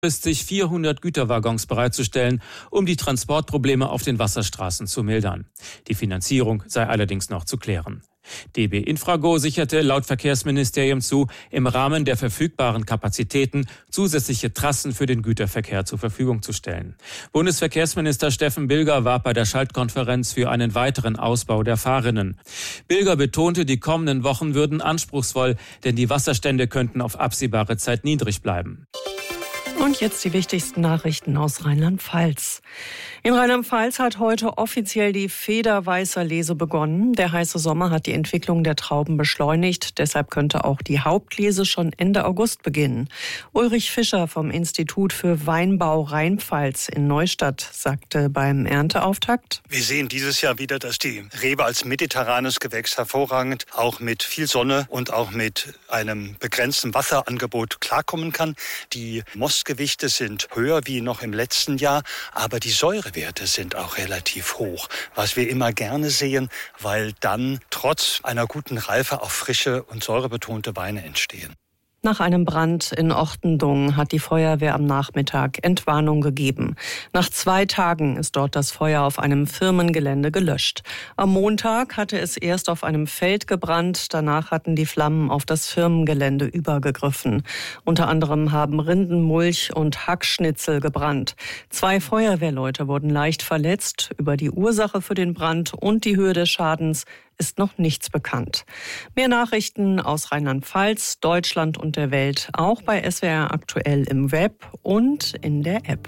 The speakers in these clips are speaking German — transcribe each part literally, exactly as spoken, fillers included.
ist sich vierhundert Güterwaggons bereitzustellen, um die Transportprobleme auf den Wasserstraßen zu mildern. Die Finanzierung sei allerdings noch zu klären. D B Infrago sicherte laut Verkehrsministerium zu, im Rahmen der verfügbaren Kapazitäten zusätzliche Trassen für den Güterverkehr zur Verfügung zu stellen. Bundesverkehrsminister Steffen Bilger warb bei der Schaltkonferenz für einen weiteren Ausbau der Fahrrinnen. Bilger betonte, die kommenden Wochen würden anspruchsvoll, denn die Wasserstände könnten auf absehbare Zeit niedrig bleiben. Und jetzt die wichtigsten Nachrichten aus Rheinland-Pfalz. In Rheinland-Pfalz hat heute offiziell die Federweißer-Lese begonnen. Der heiße Sommer hat die Entwicklung der Trauben beschleunigt. Deshalb könnte auch die Hauptlese schon Ende August beginnen. Ulrich Fischer vom Institut für Weinbau Rheinpfalz in Neustadt sagte beim Ernteauftakt: Wir sehen dieses Jahr wieder, dass die Rebe als mediterranes Gewächs hervorragend auch mit viel Sonne und auch mit einem begrenzten Wasserangebot klarkommen kann. Die Mostgewichte sind höher wie noch im letzten Jahr, aber die Säurewerte sind auch relativ hoch, was wir immer gerne sehen, weil dann trotz einer guten Reife auch frische und säurebetonte Weine entstehen. Nach einem Brand in Ortendung hat die Feuerwehr am Nachmittag Entwarnung gegeben. Nach zwei Tagen ist dort das Feuer auf einem Firmengelände gelöscht. Am Montag hatte es erst auf einem Feld gebrannt, danach hatten die Flammen auf das Firmengelände übergegriffen. Unter anderem haben Rindenmulch und Hackschnitzel gebrannt. Zwei Feuerwehrleute wurden leicht verletzt. Über die Ursache für den Brand und die Höhe des Schadens ist noch nichts bekannt. Mehr Nachrichten aus Rheinland-Pfalz, Deutschland und der Welt auch bei S W R aktuell im Web und in der App.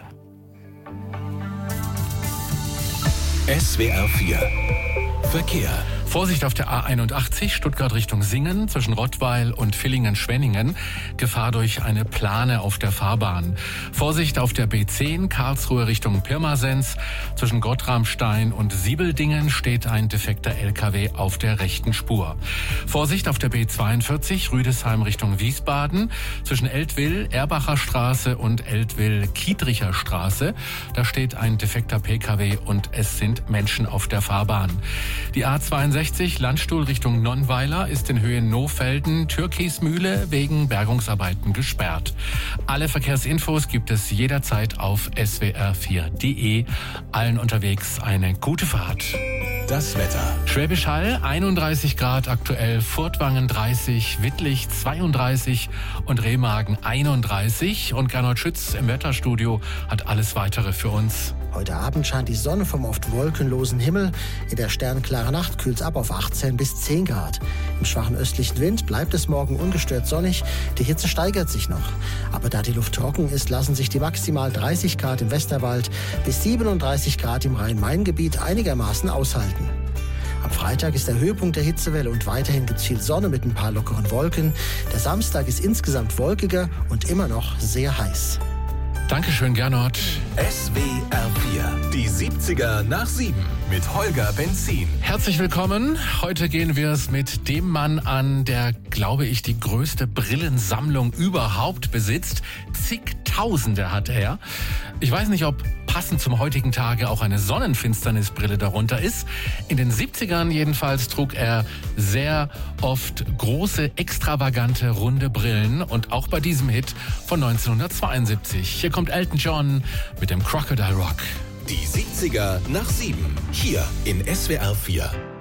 S W R vier Verkehr. Vorsicht auf der A einundachtzig, Stuttgart Richtung Singen, zwischen Rottweil und Villingen-Schwenningen. Gefahr durch eine Plane auf der Fahrbahn. Vorsicht auf der B zehn, Karlsruhe Richtung Pirmasens. Zwischen Gottramstein und Siebeldingen steht ein defekter L K W auf der rechten Spur. Vorsicht auf der B zweiundvierzig, Rüdesheim Richtung Wiesbaden. Zwischen Eltville, Erbacher Straße und Eltville-Kiedricher Straße. Da steht ein defekter P K W und es sind Menschen auf der Fahrbahn. Die A zweiundsechzig, Landstuhl Richtung Nonnweiler, ist in Höhe Nohfelden, Türkismühle wegen Bergungsarbeiten gesperrt. Alle Verkehrsinfos gibt es jederzeit auf s w r vier punkt d e. Allen unterwegs eine gute Fahrt. Das Wetter. Schwäbisch Hall einunddreißig Grad aktuell, Furtwangen dreißig, Wittlich zweiunddreißig und Remagen einunddreißig. Und Gernot Schütz im Wetterstudio hat alles Weitere für uns. Heute Abend scheint die Sonne vom oft wolkenlosen Himmel. In der sternklaren Nacht kühlt es ab auf achtzehn bis zehn Grad. Im schwachen östlichen Wind bleibt es morgen ungestört sonnig. Die Hitze steigert sich noch. Aber da die Luft trocken ist, lassen sich die maximal dreißig Grad im Westerwald bis siebenunddreißig Grad im Rhein-Main-Gebiet einigermaßen aushalten. Am Freitag ist der Höhepunkt der Hitzewelle und weiterhin gibt es viel Sonne mit ein paar lockeren Wolken. Der Samstag ist insgesamt wolkiger und immer noch sehr heiß. Dankeschön, Gernot. S W R vier, die siebziger nach sieben mit Holger Benzin. Herzlich willkommen. Heute gehen wir es mit dem Mann an, der, glaube ich, die größte Brillensammlung überhaupt besitzt. Zigtausende hat er. Ich weiß nicht, ob passend zum heutigen Tage auch eine Sonnenfinsternisbrille darunter ist. In den siebzigern jedenfalls trug er sehr oft große, extravagante, runde Brillen. Und auch bei diesem Hit von neunzehnhundertzweiundsiebzig. Hier kommt Elton John mit dem Crocodile Rock. Die siebziger nach sieben. Hier in S W R vier.